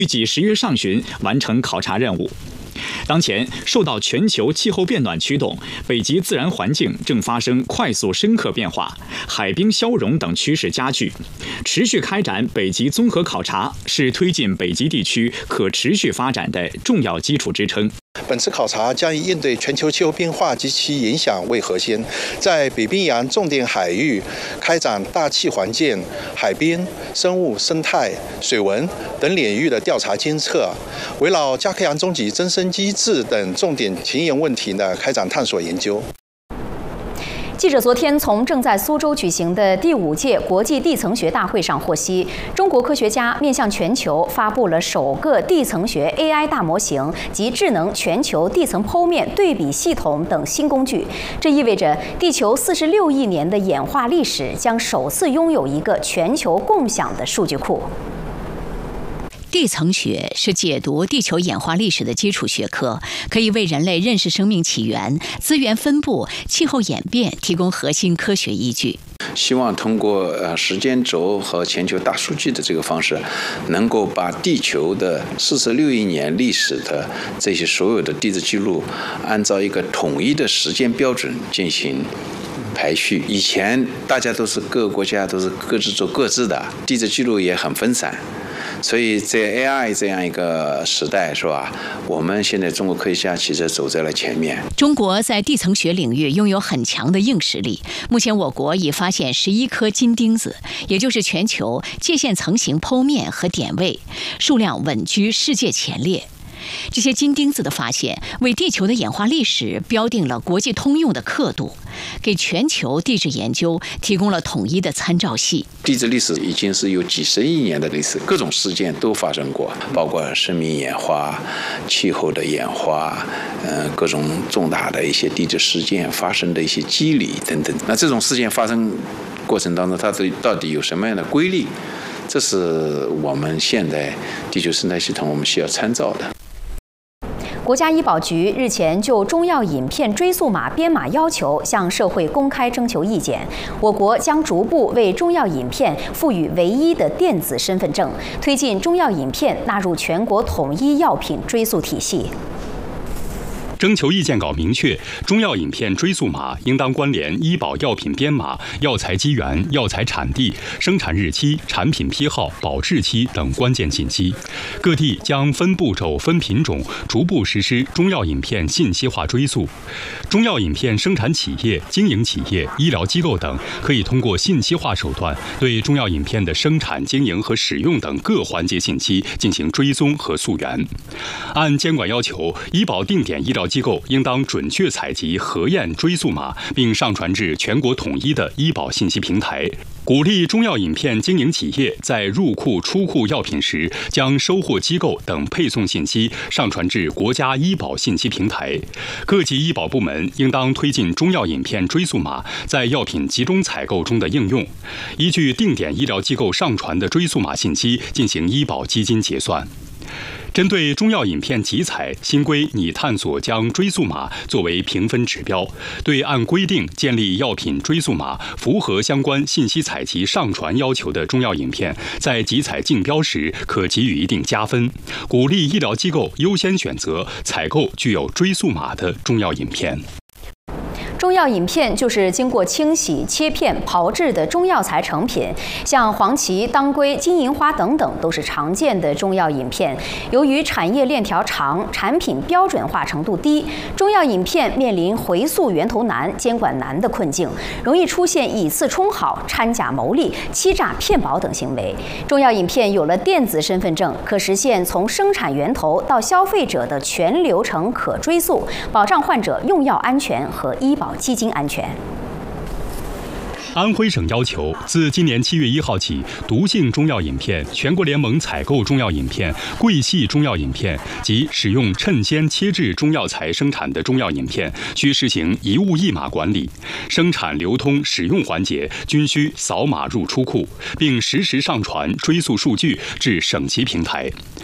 预计10月上旬完成考察任务。当前，受到全球气候变暖驱动，北极自然环境正发生快速深刻变化，海冰消融等趋势加剧。持续开展北极综合考察是推进北极地区可持续发展的重要基础支撑。 本次考察将以应对全球气候变化及其影响为核心，在北冰洋重点海域开展大气环境、海冰、生物生态、水文等领域的调查监测，围绕加克洋终极增生机制等重点前沿问题呢开展探索研究。 记者昨天从正在苏州举行的第5届国际地层学大会上获悉，中国科学家面向全球发布了首个地层学 AI 大模型及智能全球地层剖面对比系统等新工具。这意味着地球46亿年的演化历史将首次拥有一个全球共享的数据库。 地层学是解读地球演化历史的基础学科，可以为人类认识生命起源、资源分布、气候演变提供核心科学依据。 希望通过时间轴和全球大数据的这个方式，能够把地球的46亿年历史的这些所有的地质记录，按照一个统一的时间标准进行排序。以前大家都是各个国家都是各自做各自的，地质记录也很分散。所以在 AI 这样一个时代，是吧？我们现在中国科学家其实走在了前面。 中国在地层学领域拥有很强的硬实力。目前我国已发现11颗金钉子，也就是全球界限层型剖面和点位，数量稳居世界前列。这些金钉子的发现，为地球的演化历史标定了国际通用的刻度，给全球地质研究提供了统一的参照系。 地质历史已经是有几十亿年的历史，各种事件都发生过，包括生命演化、气候的演化，各种重大的一些地质事件发生的一些机理等等。那这种事件发生过程当中，它到底有什么样的规律？这是我们现代地球生态系统我们需要参照的。 国家医保局日前就中药饮片追溯码编码要求向社会公开征求意见。我国将逐步为中药饮片赋予唯一的电子身份证，推进中药饮片纳入全国统一药品追溯体系。 征求意见稿明确，中药饮片追溯码应当关联医保药品编码、药材基源、药材产地、生产日期、产品批号、保质期等关键信息。各地将分步骤、分品种逐步实施中药饮片信息化追溯。中药饮片生产企业、经营企业、医疗机构等可以通过信息化手段，对中药饮片的生产、经营和使用等各环节信息进行追踪和溯源。按监管要求，医保定点医疗机构应当准确采集、核验追溯码，并上传至全国统一的医保信息平台。鼓励中药饮片经营企业在入库、出库药品时，将收货机构等配送信息上传至国家医保信息平台。各级医保部门应当推进中药饮片追溯码在药品集中采购中的应用，依据定点医疗机构上传的追溯码信息进行医保基金结算。针对中药饮片集采，新规拟探索将追溯码作为评分指标，对按规定建立药品追溯码、符合相关信息采集上传要求的中药饮片，在集采竞标时可给予一定加分，鼓励医疗机构优先选择采购具有追溯码的中药饮片。 中药饮片就是经过清洗、切片、炮制的中药材成品，像黄芪、当归、金银花等等都是常见的中药饮片。由于产业链条长，产品标准化程度低，中药饮片面临回溯源头难、监管难的困境，容易出现以次充好、掺假牟利、欺诈骗保等行为。中药饮片有了电子身份证，可实现从生产源头到消费者的全流程可追溯，保障患者用药安全和医保基金安全。 安徽省要求，自今年7月1号起，毒性中药饮片、全国联盟采购中药饮片、桂系中药饮片及使用趁鲜切制中药材生产的中药饮片，需实行一物一码管理，生产、流通、使用环节均需扫码入出库，并实时上传追溯数据至省级平台。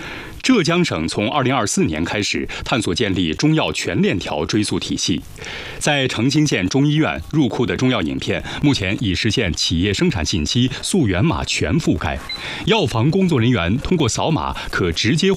浙江省从2024年开始探索建立中药全链条追溯体系。在澄清县中医院入库的中药饮片，目前已实现企业生产信息溯源码全覆盖。药房工作人员通过扫码可直接